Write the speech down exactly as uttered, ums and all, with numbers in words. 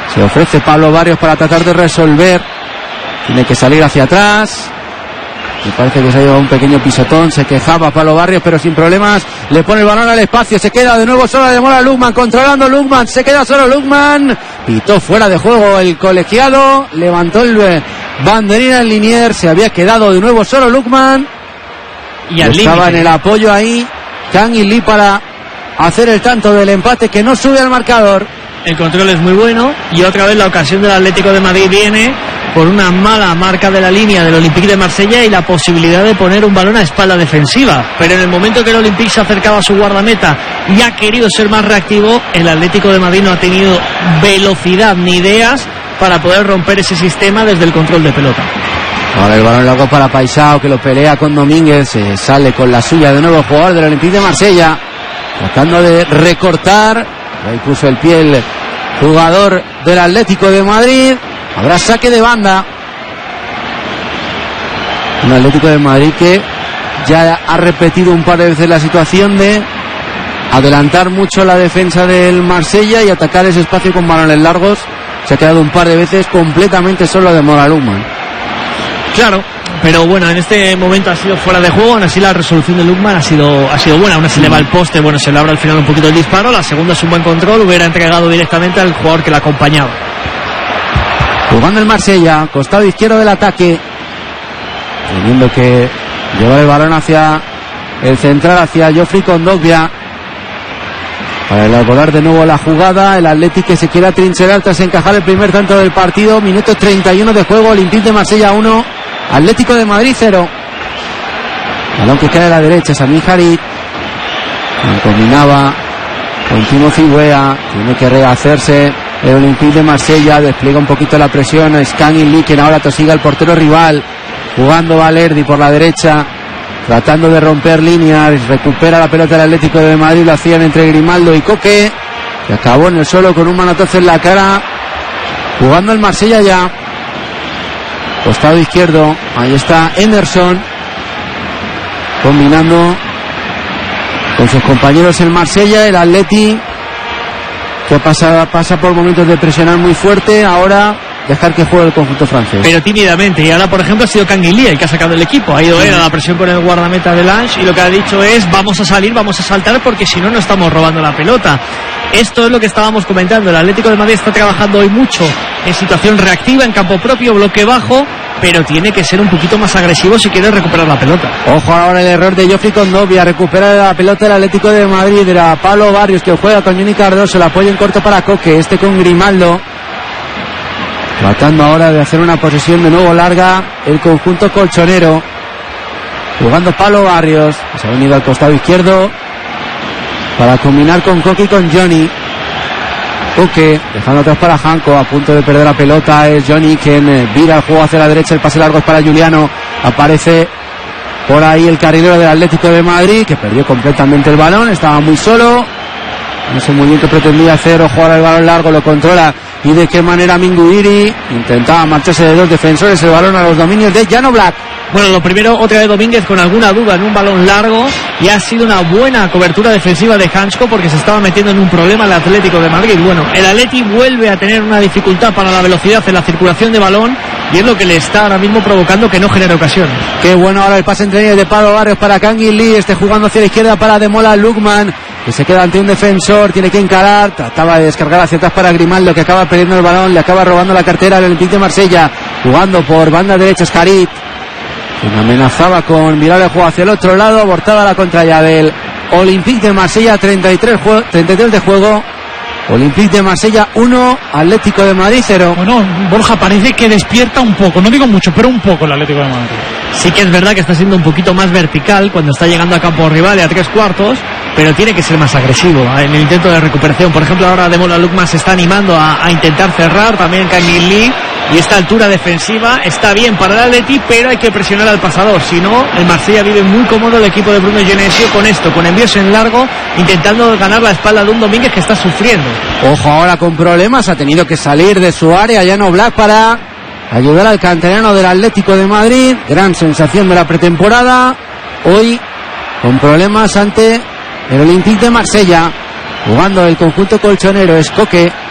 Se ofrece Pablo Barrios para tratar de resolver. Tiene que salir hacia atrás. Me parece que se ha llevado un pequeño pisotón. Se quejaba Pablo Barrios, pero sin problemas. Le pone el balón al espacio. Se queda de nuevo solo de Mola Lukman. Controlando Lukman. Se queda solo Lukman. Pitó fuera de juego el colegiado. Levantó el banderín en Liniers. Se había quedado de nuevo solo Lukman. Y estaba límite. En el apoyo ahí Kang In Lee para hacer el tanto del empate que no sube al marcador. El control es muy bueno y otra vez la ocasión del Atlético de Madrid viene por una mala marca de la línea del Olympique de Marsella y la posibilidad de poner un balón a espalda defensiva. Pero en el momento que el Olympique se acercaba a su guardameta y ha querido ser más reactivo, el Atlético de Madrid no ha tenido velocidad ni ideas para poder romper ese sistema desde el control de pelota. Ahora el balón largo para Paisao, que lo pelea con Domínguez. Se sale con la suya de nuevo el jugador del Olympique de Marsella, tratando de recortar. Ahí puso el pie el jugador del Atlético de Madrid. Habrá saque de banda. Un Atlético de Madrid que ya ha repetido un par de veces la situación de adelantar mucho la defensa del Marsella y atacar ese espacio con balones largos. Se ha quedado un par de veces completamente solo de Mola Lukman. Claro, pero bueno, en este momento ha sido fuera de juego. Aún así la resolución de Lukman ha sido, ha sido buena. Aún así le va el poste, bueno, se le abre al final un poquito el disparo. La segunda es un buen control, hubiera entregado directamente al jugador que la acompañaba. Jugando el Marsella, costado izquierdo del ataque, teniendo que llevar el balón hacia el central, hacia Geoffrey Kondogbia, para elaborar de nuevo la jugada. El Atlético que se quiere atrincherar tras encajar el primer tanto del partido. Minuto treinta y uno de juego. Olympique de Marsella uno, Atlético de Madrid cero. Balón que cae a la derecha. Sami Harit combinaba con Timo Figuea. Tiene que rehacerse el Olympique de Marsella. Despliega un poquito la presión. Es Kang In Lee, quien ahora tosiga el portero rival. Jugando Valerdi por la derecha, tratando de romper líneas. Recupera la pelota del Atlético de Madrid. Lo hacían entre Grimaldo y Coque, que acabó en el suelo con un manotazo en la cara. Jugando el Marsella ya. Costado izquierdo. Ahí está Emerson, combinando con sus compañeros el Marsella. El Atleti que pasa, pasa por momentos de presionar muy fuerte. Ahora dejar que juegue el conjunto francés, pero tímidamente. Y ahora, por ejemplo, ha sido Kang In Lee el que ha sacado el equipo. Ha ido él a la presión con el guardameta de Lange y lo que ha dicho es: vamos a salir, vamos a saltar, porque si no, no estamos robando la pelota. Esto es lo que estábamos comentando. El Atlético de Madrid está trabajando hoy mucho en situación reactiva, en campo propio, bloque bajo, pero tiene que ser un poquito más agresivo si quiere recuperar la pelota. Ojo ahora el error de Geoffrey Kondogbia. Recupera la pelota del Atlético de Madrid. Era Pablo Barrios que juega con Johnny Cardoso. El apoyo en corto para Coque. Este con Grimaldo, tratando ahora de hacer una posesión de nuevo larga el conjunto colchonero. Jugando Pablo Barrios, se ha venido al costado izquierdo para combinar con Coque y con Johnny. Coque dejando atrás para Janko, a punto de perder la pelota. Es Johnny quien vira el juego hacia la derecha. El pase largo es para Juliano. Aparece por ahí el carrilero del Atlético de Madrid, que perdió completamente el balón. Estaba muy solo, no sé muy bien qué pretendía hacer o jugar el balón largo. Lo controla y de qué manera Minguiri. Intentaba marcharse de dos defensores. El balón a los dominios de Jan Oblak. Bueno, lo primero, otra vez Domínguez con alguna duda en un balón largo, y ha sido una buena cobertura defensiva de Hansko, porque se estaba metiendo en un problema el Atlético de Madrid. Bueno, el Atleti vuelve a tener una dificultad para la velocidad en la circulación de balón, y es lo que le está ahora mismo provocando que no genere ocasiones. Qué bueno ahora el pase entre líneas de Pablo Barrios para Kang In Lee. Este jugando hacia la izquierda para Demola Lukman, que se queda ante un defensor, tiene que encarar, trataba de descargar hacia atrás para Grimaldo, que acaba perdiendo el balón, le acaba robando la cartera al Olympique de Marsella. Jugando por banda derecha es Harit, quien amenazaba con mirar el juego hacia el otro lado. Abortada la contra ya del Olympique de Marsella. Treinta y tres de juego. Olympique de Marsella uno, Atlético de Madrid cero. Bueno, Borja, parece que despierta un poco, no digo mucho, pero un poco el Atlético de Madrid. Sí que es verdad que está siendo un poquito más vertical cuando está llegando a campo rival y a tres cuartos, pero tiene que ser más agresivo en el intento de recuperación. Por ejemplo, ahora Demola Lukman se está animando a, a intentar cerrar, también Kang In Lee, y esta altura defensiva está bien para el Atleti, pero hay que presionar al pasador. Si no, el Marsella vive muy cómodo el equipo de Bruno Genesio con esto, con envíos en largo, intentando ganar la espalda de un Domínguez que está sufriendo. Ojo ahora con problemas, ha tenido que salir de su área Jan Oblak para ayudar al canterano del Atlético de Madrid. Gran sensación de la pretemporada. Hoy con problemas ante el Olympique de Marsella. Jugando el conjunto colchonero es Coque.